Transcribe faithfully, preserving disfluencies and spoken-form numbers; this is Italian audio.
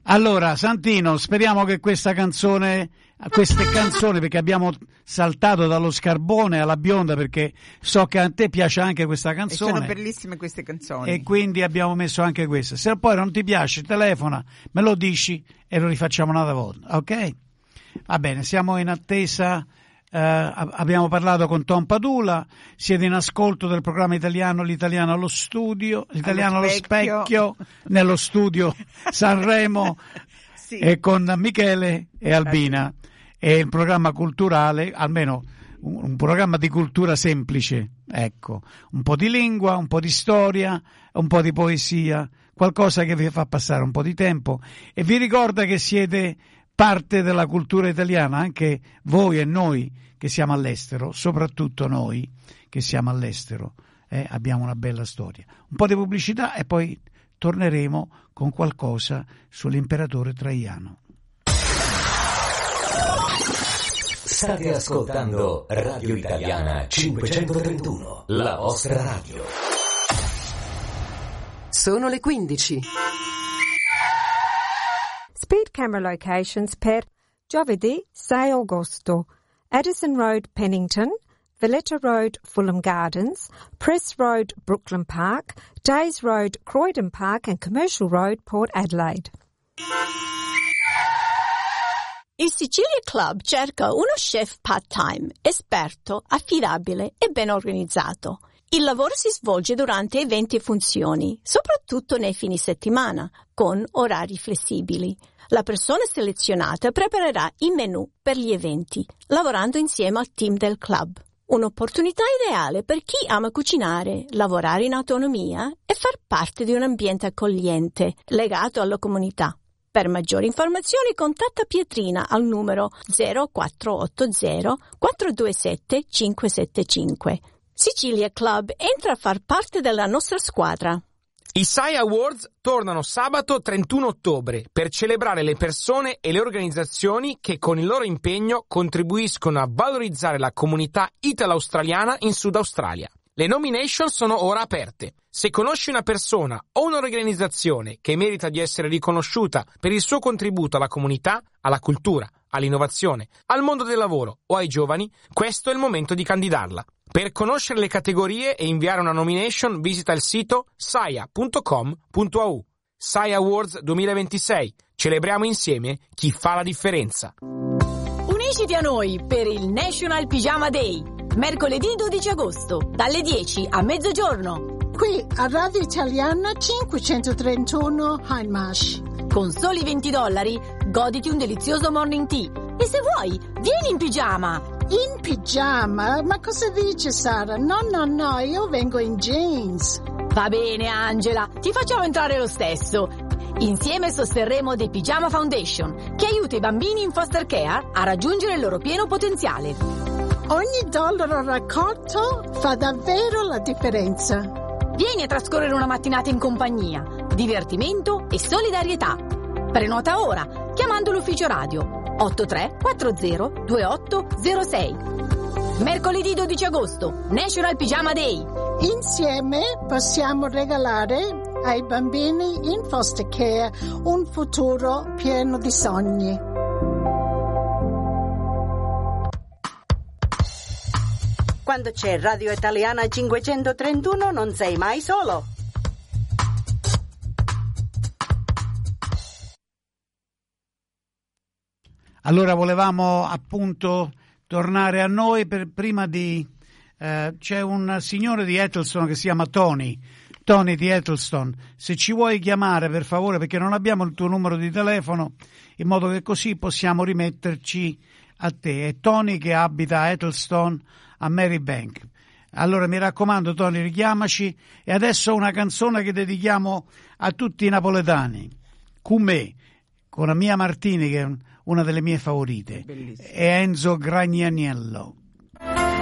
Allora, Santino, speriamo che questa canzone, queste canzoni, perché abbiamo saltato dallo Scarbone alla Bionda, perché so che a te piace anche questa canzone. E sono bellissime queste canzoni. E quindi abbiamo messo anche questa. Se poi non ti piace, telefona, me lo dici e lo rifacciamo un'altra volta, ok? Va bene, siamo in attesa. Uh, abbiamo parlato con Tom Padula, siete in ascolto del programma italiano, l'italiano allo studio, l'italiano allo specchio, allo specchio nello studio Sanremo, sì. E con Michele e Albina. È il programma culturale, almeno un, un programma di cultura semplice, ecco, un po' di lingua, un po' di storia, un po' di poesia, qualcosa che vi fa passare un po' di tempo e vi ricorda che siete parte della cultura italiana, anche voi e noi che siamo all'estero, soprattutto noi che siamo all'estero, eh, abbiamo una bella storia. Un po' di pubblicità e poi torneremo con qualcosa sull'imperatore Traiano. State ascoltando Radio Italiana cinquecentotrentuno, la vostra radio. Sono le quindici. Speed camera locations per giovedì sei agosto. Addison Road, Pennington, Valletta Road, Fulham Gardens, Press Road, Brooklyn Park, Days Road, Croydon Park and Commercial Road, Port Adelaide. Il Sicilia Club cerca uno chef part-time, esperto, affidabile e ben organizzato. Il lavoro si svolge durante eventi e funzioni, soprattutto nei fine settimana, con orari flessibili. La persona selezionata preparerà i menù per gli eventi, lavorando insieme al team del club. Un'opportunità ideale per chi ama cucinare, lavorare in autonomia e far parte di un ambiente accogliente, legato alla comunità. Per maggiori informazioni contatta Pietrina al numero zero quattro otto zero quattro due sette cinque sette cinque. Sicilia Club entra a far parte della nostra squadra. I S A I Awards tornano sabato trentuno ottobre per celebrare le persone e le organizzazioni che con il loro impegno contribuiscono a valorizzare la comunità italo-australiana in Sud Australia. Le nomination sono ora aperte. Se conosci una persona o un'organizzazione che merita di essere riconosciuta per il suo contributo alla comunità, alla cultura, all'innovazione, al mondo del lavoro o ai giovani, questo è il momento di candidarla. Per conoscere le categorie e inviare una nomination visita il sito saia punto com punto a u. S A I Awards duemilaventisei. Celebriamo insieme chi fa la differenza. Unisciti a noi per il National Pyjama Day, mercoledì dodici agosto, dalle dieci a mezzogiorno. Qui a Radio Italiana cinquecentotrentuno Hindmarsh. Con soli venti dollari goditi un delizioso morning tea. E se vuoi, vieni in pigiama. In pigiama? Ma cosa dice Sara? No, no, no, io vengo in jeans. Va bene Angela, ti facciamo entrare lo stesso. Insieme sosterremo The Pyjama Foundation, che aiuta i bambini in foster care a raggiungere il loro pieno potenziale. Ogni dollaro raccolto fa davvero la differenza. Vieni a trascorrere una mattinata in compagnia, divertimento e solidarietà. Prenota ora, chiamando l'ufficio radio otto tre quattro zero due otto zero sei. Mercoledì dodici agosto, National Pyjama Day. Insieme possiamo regalare ai bambini in foster care un futuro pieno di sogni. Quando c'è Radio Italiana cinquecentotrentuno non sei mai solo. Allora volevamo appunto tornare a noi per prima di eh, c'è un signore di Eccleston che si chiama Tony Tony di Eccleston. Se ci vuoi chiamare per favore, perché non abbiamo il tuo numero di telefono, in modo che così possiamo rimetterci a te. È Tony che abita a Eccleston, a Marybank. Allora mi raccomando Tony, richiamaci. E adesso una canzone che dedichiamo a tutti i napoletani, Cumè, con la Mia Martini, che è una delle mie favorite, e Enzo Gragnaniello.